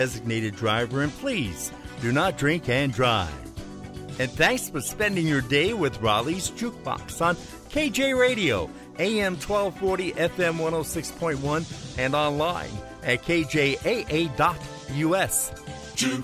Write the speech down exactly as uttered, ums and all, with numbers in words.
Designated driver, and please do not drink and drive. And thanks for spending your day with Raleigh's Jukebox on K J Radio, A M twelve forty, F M one oh six point one, and online at K J A A dot U S.